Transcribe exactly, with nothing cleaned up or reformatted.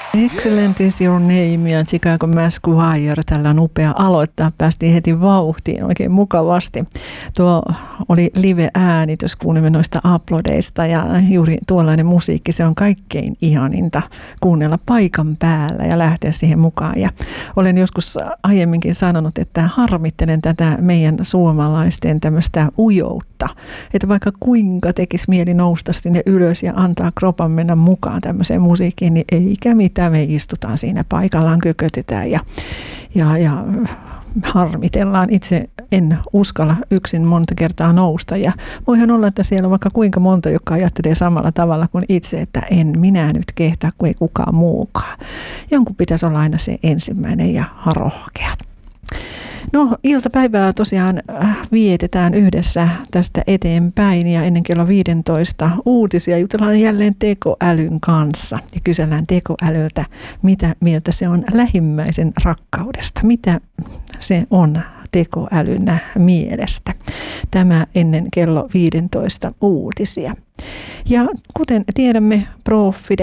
Excellent is your name ja Chicago Mass Choir. Tällä on upea aloittaa. Päästiin heti vauhtiin oikein mukavasti. Tuo oli live-äänitys, kuulimme noista aplodeista ja juuri tuollainen musiikki, se on kaikkein ihaninta kuunnella paikan päällä ja lähteä siihen mukaan. Ja olen joskus aiemminkin sanonut, että harmittelen tätä meidän suomalaisten tämmöistä ujoutta, että vaikka kuinka tekisi mieli nousta sinne ylös ja antaa kropan mennä mukaan tämmöiseen musiikkiin, niin eikä mitään. Me istutaan siinä paikallaan, kökötetään ja, ja, ja harmitellaan. Itse en uskalla yksin monta kertaa nousta ja voihan olla, että siellä on vaikka kuinka monta, joka ajattelee samalla tavalla kuin itse, että en minä nyt kehtaa kuin ei kukaan muukaan. Jonkun pitäisi olla aina se ensimmäinen ja rohkea. No, iltapäivää tosiaan vietetään yhdessä tästä eteenpäin ja ennen kello viisitoista uutisia jutellaan jälleen tekoälyn kanssa ja kysellään tekoälyltä, mitä mieltä se on lähimmäisen rakkaudesta, mitä se on tekoälyn mielestä. Tämä ennen kello viisitoista uutisia. Ja kuten tiedämme, Profide